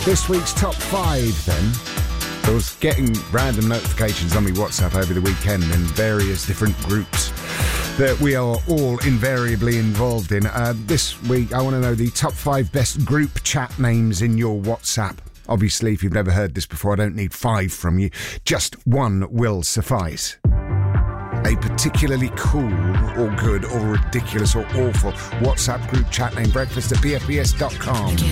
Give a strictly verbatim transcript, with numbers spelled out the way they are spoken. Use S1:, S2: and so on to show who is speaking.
S1: This week's top five, then. I was getting random notifications on my WhatsApp over the weekend in various different groups that we are all invariably involved in. Uh, this week, I want to know the top five best group chat names in your WhatsApp. Obviously, if you've never heard this before, I don't need five from you. Just one will suffice. A particularly cool or good or ridiculous or awful WhatsApp group chat name, breakfast at b f b s dot com.